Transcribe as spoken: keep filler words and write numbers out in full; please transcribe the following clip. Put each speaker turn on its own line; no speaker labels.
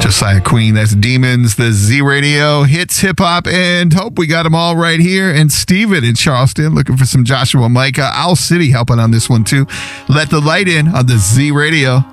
Josiah Queen, that's Demons, the Z Radio hits hip hop, and hope we got them all right here. And Steven in Charleston looking for some Joshua Micah. Owl City helping on this one too. Let the Light In on the Z Radio.